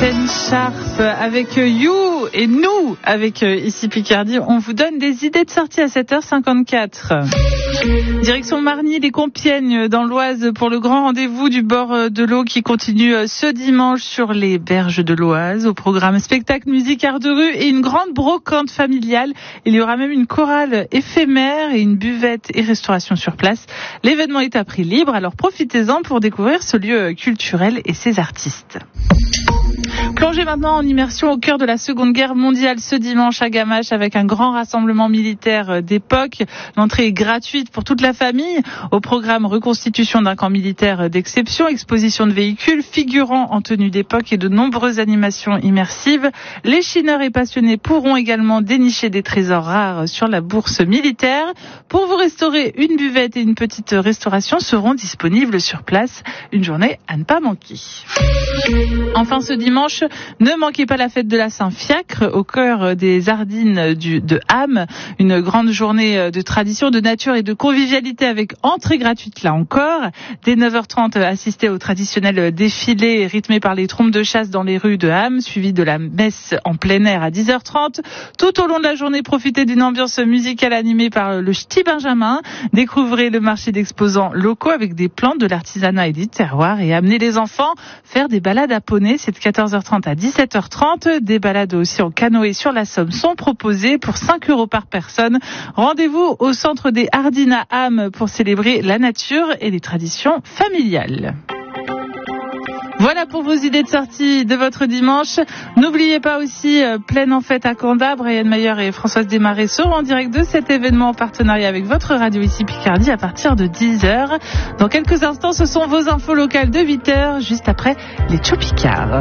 Ten Sharp avec You et nous avec ici Picardie. On vous donne des idées de sortie à 7h54. Direction Margny, les Compiègnes dans l'Oise pour le grand rendez-vous du bord de l'eau qui continue ce dimanche sur les berges de l'Oise. Au programme spectacle, musique, art de rue et une grande brocante familiale. Il y aura même une chorale éphémère et une buvette et restauration sur place. L'événement est à prix libre, alors profitez-en pour découvrir ce lieu culturel et ses artistes. Plongez maintenant en immersion au cœur de la Seconde Guerre mondiale ce dimanche à Gamache avec un grand rassemblement militaire d'époque. L'entrée est gratuite pour toute la famille. Au programme reconstitution d'un camp militaire d'exception, exposition de véhicules, figurants en tenue d'époque et de nombreuses animations immersives. Les chineurs et passionnés pourront également dénicher des trésors rares sur la bourse militaire. Pour vous restaurer, une buvette et une petite restauration seront disponibles sur place. Une journée à ne pas manquer. Enfin, ce dimanche, ne manquez pas la fête de la Saint-Fiacre au cœur des Ardines de Ham. Une grande journée de tradition, de nature et de convivialité avec entrée gratuite là encore. Dès 9h30, assistez au traditionnel défilé rythmé par les trompes de chasse dans les rues de Ham, suivi de la messe en plein air à 10h30. Tout au long de la journée, profitez d'une ambiance musicale animée par le Ch'ti Benjamin. Découvrez le marché d'exposants locaux avec des plantes de l'artisanat et du terroir et amenez les enfants faire des balades à poney. C'est de 14h30 à 17h30. Des balades aussi en canoë sur la Somme sont proposées pour 5 € par personne. Rendez-vous au centre des Ardines à Ham pour célébrer la nature et les traditions familiales. Voilà pour vos idées de sortie de votre dimanche. N'oubliez pas aussi Pleine en fête à Canda. Brian Mayer et Françoise Desmarais seront en direct de cet événement en partenariat avec votre radio ici Picardie à partir de 10h. Dans quelques instants, ce sont vos infos locales de 8h, juste après les Chopicards.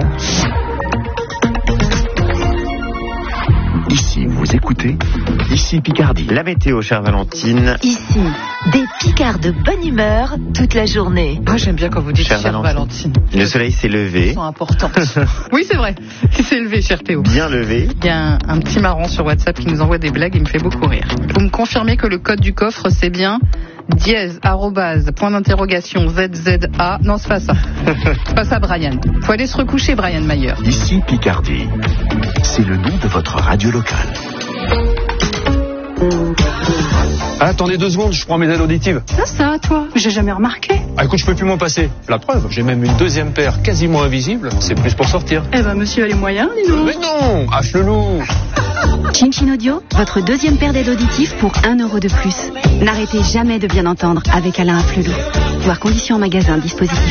Ici, vous écoutez Ici Picardie. La météo, chère Valentine. Ici, des Picards de bonne humeur toute la journée. Moi, j'aime bien quand vous dites chère Valentine. Le soleil s'est levé. Ils sont importants. Oui, c'est vrai. Il s'est levé, cher Théo. Bien levé. Il y a un petit marron sur WhatsApp qui nous envoie des blagues. Il me fait beaucoup rire. Vous me confirmez que le code du coffre, c'est bien dièse, arrobase, point d'interrogation, ZZA. Non, c'est pas ça. C'est pas ça, Brian. Faut aller se recoucher, Brian Mayer. Ici Picardie. C'est le nom de votre radio locale. Attendez 2 secondes, je prends mes aides auditives. Ça, toi, j'ai jamais remarqué. Ah, écoute, je peux plus m'en passer. La preuve, j'ai même une deuxième paire quasiment invisible. C'est plus pour sortir. Eh ben, monsieur a les moyens, dis donc. Mais non, H le loup. Chin Audio, votre deuxième paire d'aides auditives pour 1 € de plus. N'arrêtez jamais de bien entendre avec Alain Afflelou. Voir conditions en magasin, dispositif.